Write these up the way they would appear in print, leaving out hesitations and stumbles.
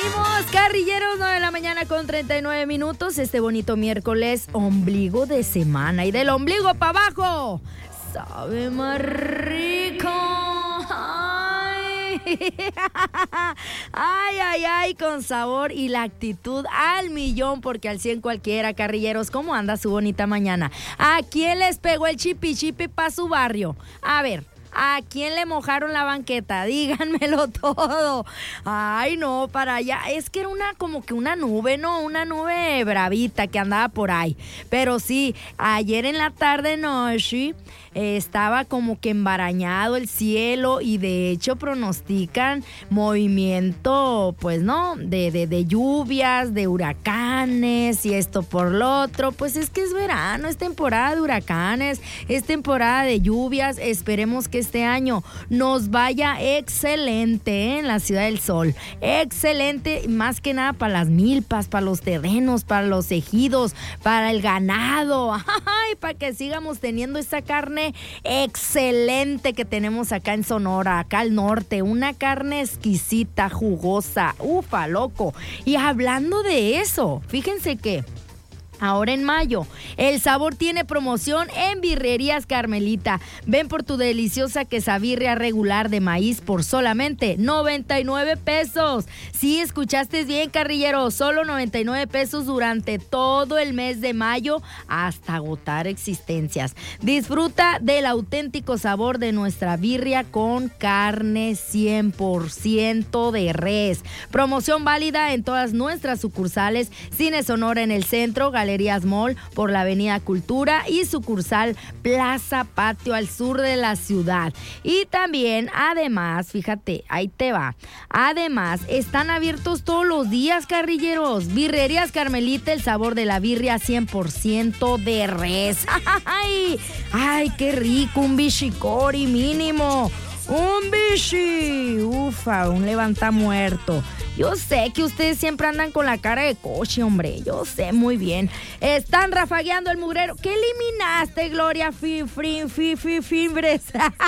Seguimos, carrilleros, 9 de la mañana con 39 minutos. Este bonito miércoles, ombligo de semana. Y del ombligo para abajo, sabe más rico. Ay. Ay, con sabor y la actitud al millón, porque al 100 cualquiera, carrilleros. ¿Cómo anda su bonita mañana? ¿A quién les pegó el chipi pa' su barrio? A ver, ¿a quién le mojaron la banqueta? Díganmelo todo. Ay, no, para allá. Es que era como que una nube, ¿no? Una nube bravita que andaba por ahí. Pero sí, ayer en la tarde noche estaba como que embarañado el cielo y de hecho pronostican movimiento, pues no, de lluvias, de huracanes y esto por lo otro. Pues es que es verano, es temporada de huracanes, es temporada de lluvias. Esperemos que este año nos vaya excelente en la Ciudad del Sol. Excelente, más que nada para las milpas, para los terrenos, para los ejidos, para el ganado. Ay, para que sigamos teniendo esa carne excelente que tenemos acá en Sonora, acá al norte. Una carne exquisita, jugosa. Ufa, loco. Y hablando de eso, fíjense que ahora en mayo, el sabor tiene promoción en Birrerías Carmelita. Ven por tu deliciosa quesabirria regular de maíz por solamente 99 pesos. Sí, escuchaste bien, carrillero, solo 99 pesos durante todo el mes de mayo hasta agotar existencias. Disfruta del auténtico sabor de nuestra birria con carne 100% de res. Promoción válida en todas nuestras sucursales. Cine Sonora en el centro, Galerías Mall por la Avenida Cultura y sucursal Plaza Patio al sur de la ciudad. Y también, además, fíjate, ahí te va. Además, están abiertos todos los días, carrilleros. Birrerías Carmelita, el sabor de la birria 100% de res. ¡Ay, qué rico! Un bichicori mínimo. Un bichi. Ufa, un levanta muerto. Yo sé que ustedes siempre andan con la cara de coche, hombre. Yo sé muy bien. Están rafagueando el mugrero. ¿Qué eliminaste, Gloria Fimbres?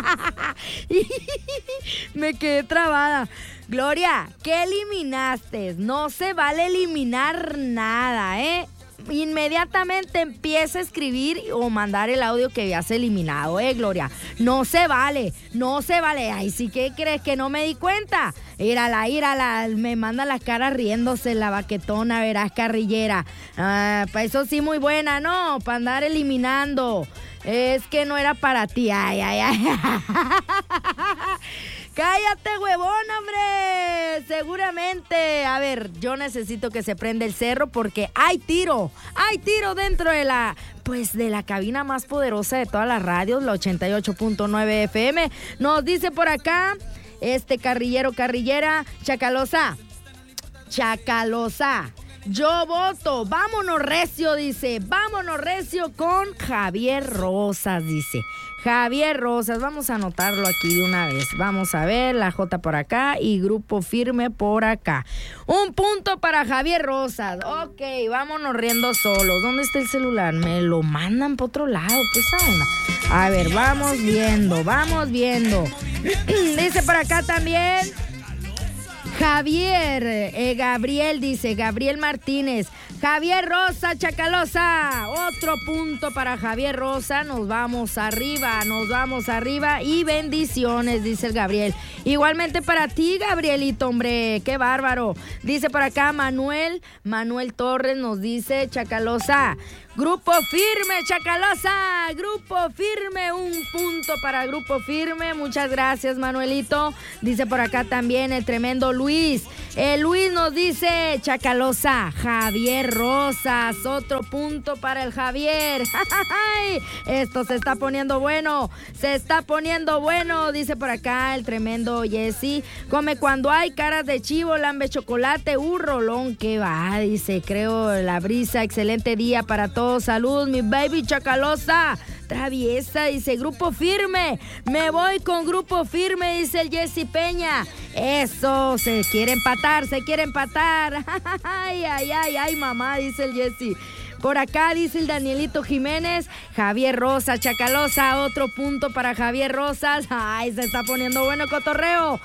Me quedé trabada. Gloria, ¿qué eliminaste? No se vale eliminar nada, ¿eh? Inmediatamente empieza a escribir o mandar el audio que habías eliminado, Gloria. No se vale. Ay, sí, ¿qué crees? Que no me di cuenta. Írala, me manda la cara riéndose la baquetona, verás, carrillera. Para eso sí, muy buena, ¿no? Para andar eliminando. Es que no era para ti. Ay. ¡Cállate, huevón, hombre! Seguramente. A ver, yo necesito que se prenda el cerro porque hay tiro dentro de la cabina más poderosa de todas las radios, la 88.9 FM. Nos dice por acá, carrillera, Chacalosa. Yo voto, vámonos recio, dice. Vámonos recio con Javier Rosas, dice. Javier Rosas, vamos a anotarlo aquí de una vez. Vamos a ver, la J por acá y Grupo Firme por acá. Un punto para Javier Rosas. Ok, vámonos riendo solos. ¿Dónde está el celular? Me lo mandan por otro lado, pues anda. A ver, vamos viendo. Dice por acá también Gabriel dice, Gabriel Martínez. Javier Rosa, Chacalosa. Otro punto para Javier Rosa. Nos vamos arriba y bendiciones, dice el Gabriel. Igualmente para ti, Gabrielito, hombre, qué bárbaro. Dice por acá Manuel Torres, nos dice, Chacalosa. Grupo Firme, Chacalosa. Grupo Firme, un punto para Grupo Firme. Muchas gracias, Manuelito. Dice por acá también el tremendo Luis. Luis nos dice, Chacalosa, Javier Rosas. Otro punto para el Javier. Esto se está poniendo bueno. Dice por acá el tremendo Jesse. Come cuando hay caras de chivo, lambe chocolate, rolón que va. Dice, creo la brisa. Excelente día para todos. Salud, mi baby Chacalosa. traviesa, dice Grupo Firme. Me voy con Grupo Firme, dice el Jesse Peña. Eso, se quiere empatar. Ay, ay, ay, ay, mamá, dice el Jesse. Por acá dice el Danielito Jiménez, Javier Rosa, Chacalosa, otro punto para Javier Rosas. Ay, se está poniendo bueno el cotorreo.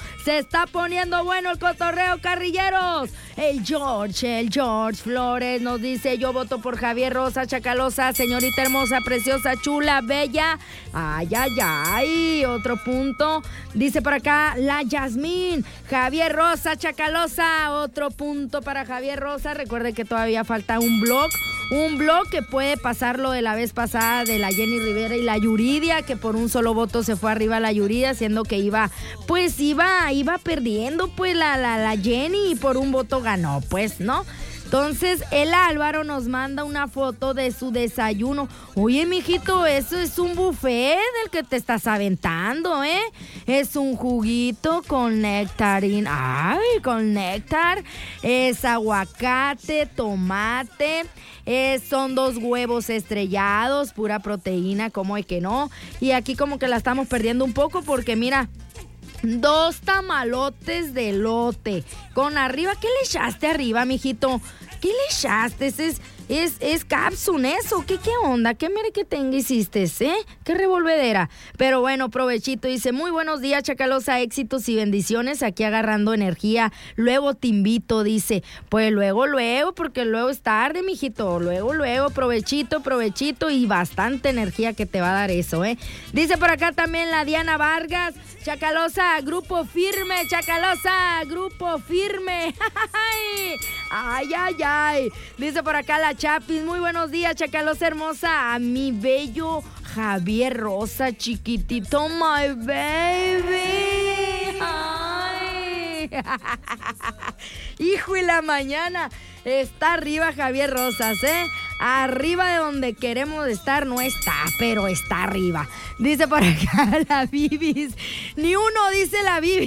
Carrilleros. El George Flores nos dice, yo voto por Javier Rosa, Chacalosa, señorita hermosa, preciosa, chula, bella. Ay, ay, ay, otro punto. Dice por acá la Yasmín, Javier Rosa, Chacalosa, otro punto para Javier Rosa. Recuerde que todavía falta un blog que puede pasar lo de la vez pasada de la Jenny Rivera y la Yuridia, que por un solo voto se fue arriba la Yuridia, siendo que iba perdiendo pues la Jenny y por un voto ganó, pues, ¿no? Entonces, el Álvaro nos manda una foto de su desayuno. Oye, mijito, eso es un buffet del que te estás aventando, ¿eh? Es un juguito con nectarín. Ay, con néctar. Es aguacate, tomate. Son 2 huevos estrellados, pura proteína, ¿cómo es que no? Y aquí como que la estamos perdiendo un poco porque, mira, 2 tamalotes de elote. Con arriba, ¿qué le echaste arriba, mijito? ¿Qué le echaste? Es capsun eso. ¿Qué onda? ¿Qué merequetengue hiciste, ¿Qué revolvedera? Pero bueno, provechito. Dice, muy buenos días, Chacalosa, éxitos y bendiciones. Aquí agarrando energía. Luego te invito, dice. Pues luego, porque luego es tarde, mijito. Luego, provechito y bastante energía que te va a dar eso, Dice por acá también la Diana Vargas. Chacalosa, Grupo Firme, Chacalosa, Grupo Firme. Ay, ay, ay. Dice por acá la Chapis, muy buenos días, Chacalosa hermosa. A mi bello Javier Rosa, chiquitito, my baby. Ay. Hijo y la mañana. Está arriba Javier Rosas, Arriba de donde queremos estar no está, pero está arriba. Dice por acá la Bibis. Ni uno, dice la Bibis.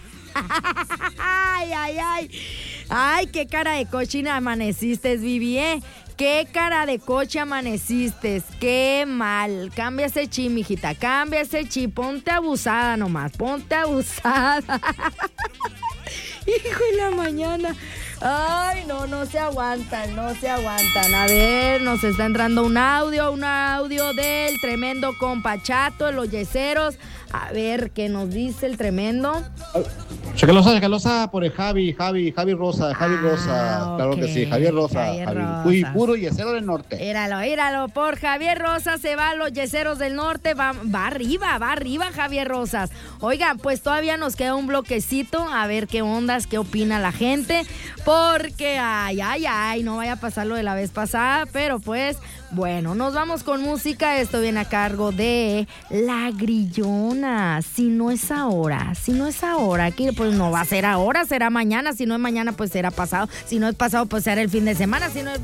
Ay, ay, ay. Ay, qué cara de cochina amaneciste, Bibi, Qué cara de coche amaneciste, qué mal. Cambia ese chi, mijita, cambia ese chi. Ponte abusada nomás, ponte abusada. Hijo de la mañana. Ay, no se aguantan. A ver, nos está entrando un audio del tremendo compa Chato, los yeseros. A ver, ¿qué nos dice el tremendo? Chacalosa por el Javi Rosa. Claro Okay. que sí, Javier Rosa. Uy, puro yesero del norte. Míralo, por Javier Rosa se va a los yeseros del norte, va arriba Javier Rosas. Oigan, pues todavía nos queda un bloquecito, a ver qué ondas, qué opina la gente, porque ay, no vaya a pasar lo de la vez pasada, pero pues, bueno, nos vamos con música. Esto viene a cargo de La Grillona. Si no es ahora, que pues no va a ser ahora, será mañana. Si no es mañana, pues será pasado. Si no es pasado, pues será el fin de semana. Si no es